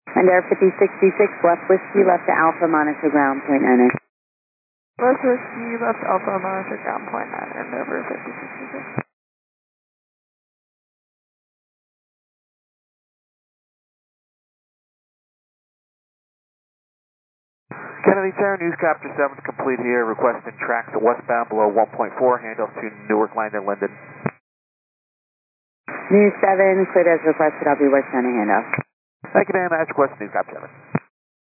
Under 5066, left whiskey, left to Alpha, monitor ground, point 9. Left whiskey, left Alpha, monitor ground, point 9, and over 5066. Kennedy Tower, News Capture 7 is complete here. Requesting tracks westbound below 1.4, handoff to Newark Landing, Linden. News 7, cleared as requested. I'll be working on a handoff. Thank you, Dan. That's requesting News Capture 7.